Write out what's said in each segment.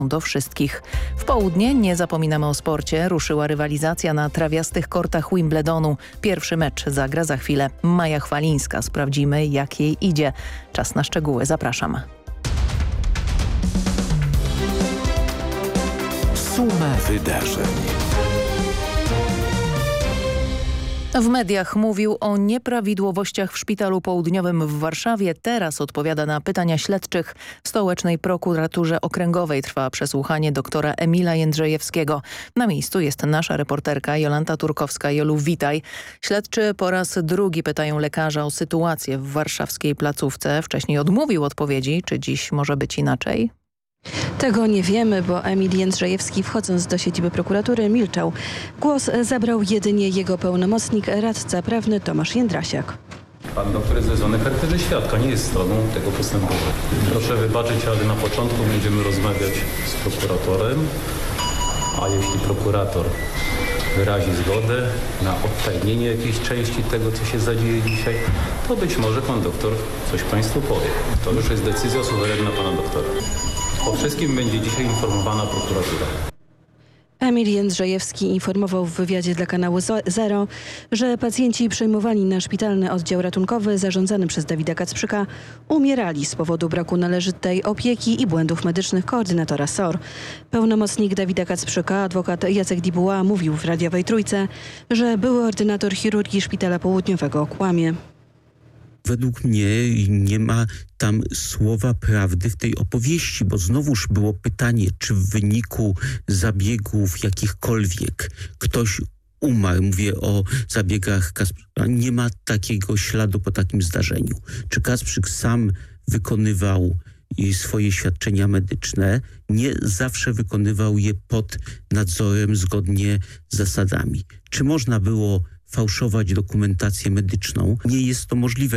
do wszystkich. W południe, nie zapominamy o sporcie, ruszyła rywalizacja na trawiastych kortach Wimbledonu. Pierwszy mecz zagra za chwilę Maja Chwalińska. Sprawdzimy, jak jej idzie. Czas na szczegóły, zapraszam. Suma wydarzeń. W mediach mówił o nieprawidłowościach w Szpitalu Południowym w Warszawie. Teraz odpowiada na pytania śledczych. W Stołecznej Prokuraturze Okręgowej trwa przesłuchanie doktora Emila Jędrzejewskiego. Na miejscu jest nasza reporterka Jolanta Turkowska. Jolu, witaj. Śledczy po raz drugi pytają lekarza o sytuację w warszawskiej placówce. Wcześniej odmówił odpowiedzi. Czy dziś może być inaczej? Tego nie wiemy, bo Emil Jędrzejewski, wchodząc do siedziby prokuratury, milczał. Głos zabrał jedynie jego pełnomocnik, radca prawny Tomasz Jędrasiak. Pan doktor jest wezwany w charakterze świadka, nie jest stroną tego postępowania. Proszę wybaczyć, ale na początku będziemy rozmawiać z prokuratorem, a jeśli prokurator wyrazi zgodę na odtajnienie jakiejś części tego, co się zadzieje dzisiaj, to być może pan doktor coś państwu powie. To już jest decyzja suwerenna pana doktora. O wszystkim będzie dzisiaj informowana prokuratura. Emil Jędrzejewski informował w wywiadzie dla kanału Zero, że pacjenci przyjmowani na szpitalny oddział ratunkowy zarządzany przez Dawida Kacprzyka umierali z powodu braku należytej opieki i błędów medycznych koordynatora SOR. Pełnomocnik Dawida Kacprzyka, adwokat Jacek Dibuła, mówił w radiowej Trójce, że były ordynator chirurgii Szpitala Południowego kłamie. Według mnie nie ma tam słowa prawdy w tej opowieści, bo znowuż było pytanie, czy w wyniku zabiegów jakichkolwiek ktoś umarł. Mówię o zabiegach Kacprzyka. Nie ma takiego śladu po takim zdarzeniu. Czy Kacprzyk sam wykonywał swoje świadczenia medyczne? Nie zawsze wykonywał je pod nadzorem zgodnie z zasadami. Czy można było fałszować dokumentację medyczną? Nie jest to możliwe.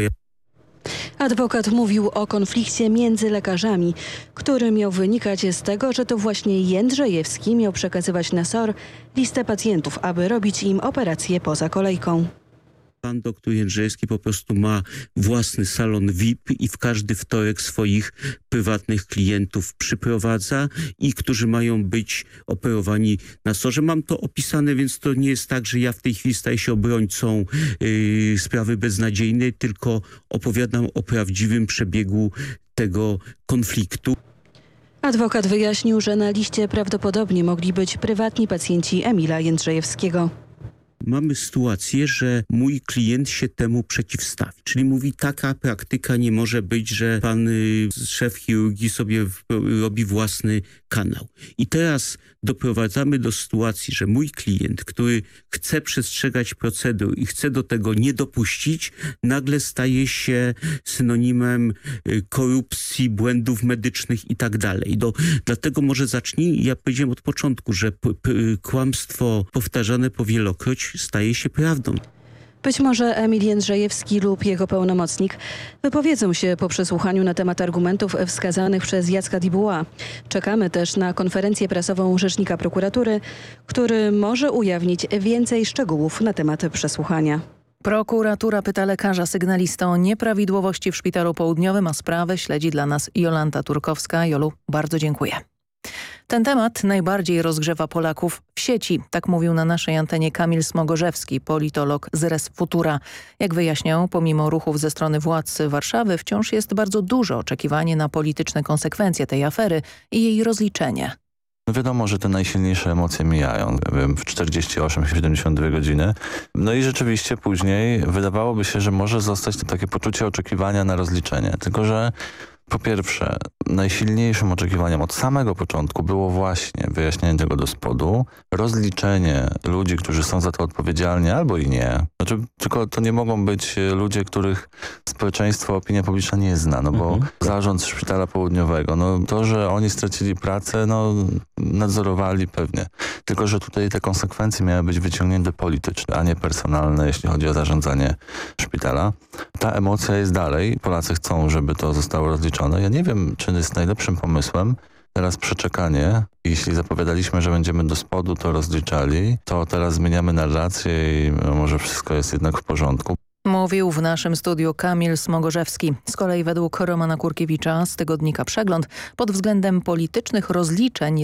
Adwokat mówił o konflikcie między lekarzami, który miał wynikać z tego, że to właśnie Jędrzejewski miał przekazywać na SOR listę pacjentów, aby robić im operacje poza kolejką. Pan doktor Jędrzejewski po prostu ma własny salon VIP i w każdy wtorek swoich prywatnych klientów przyprowadza i którzy mają być operowani na SOR-ze. Mam to opisane, więc to nie jest tak, że ja w tej chwili staję się obrońcą sprawy beznadziejnej, tylko opowiadam o prawdziwym przebiegu tego konfliktu. Adwokat wyjaśnił, że na liście prawdopodobnie mogli być prywatni pacjenci Emila Jędrzejewskiego. Mamy sytuację, że mój klient się temu przeciwstawi. Czyli mówi, taka praktyka nie może być, że pan szef chirurgii sobie robi własny kanał. I teraz doprowadzamy do sytuacji, że mój klient, który chce przestrzegać procedur i chce do tego nie dopuścić, nagle staje się synonimem korupcji, błędów medycznych i tak dalej. Dlatego może zacznij, ja powiedziałem od początku, że kłamstwo powtarzane powielokroć staje się prawdą. Być może Emil Jędrzejewski lub jego pełnomocnik wypowiedzą się po przesłuchaniu na temat argumentów wskazanych przez Jacka Dibuła. Czekamy też na konferencję prasową rzecznika prokuratury, który może ujawnić więcej szczegółów na temat przesłuchania. Prokuratura pyta lekarza sygnalistę o nieprawidłowości w Szpitalu Południowym, a sprawę śledzi dla nas Jolanta Turkowska. Jolu, bardzo dziękuję. Ten temat najbardziej rozgrzewa Polaków w sieci. Tak mówił na naszej antenie Kamil Smogorzewski, politolog z Res Futura. Jak wyjaśniał, pomimo ruchów ze strony władz Warszawy wciąż jest bardzo duże oczekiwanie na polityczne konsekwencje tej afery i jej rozliczenie. No wiadomo, że te najsilniejsze emocje mijają w 48-72 godziny. No i rzeczywiście później wydawałoby się, że może zostać to takie poczucie oczekiwania na rozliczenie. Tylko że po pierwsze, najsilniejszym oczekiwaniem od samego początku było właśnie wyjaśnienie tego do spodu, rozliczenie ludzi, którzy są za to odpowiedzialni albo i nie. Znaczy, tylko to nie mogą być ludzie, których społeczeństwo, opinia publiczna nie zna, no bo zarząd Szpitala Południowego, no to, że oni stracili pracę, no nadzorowali pewnie. Tylko że tutaj te konsekwencje miały być wyciągnięte polityczne, a nie personalne, jeśli chodzi o zarządzanie szpitala. Ta emocja jest dalej. Polacy chcą, żeby to zostało rozliczone. Ja nie wiem, czy jest najlepszym pomysłem teraz przeczekanie. Jeśli zapowiadaliśmy, że będziemy do spodu to rozliczali, to teraz zmieniamy narrację i może wszystko jest jednak w porządku. Mówił w naszym studiu Kamil Smogorzewski. Z kolei według Romana Kurkiewicza z tygodnika Przegląd pod względem politycznych rozliczeń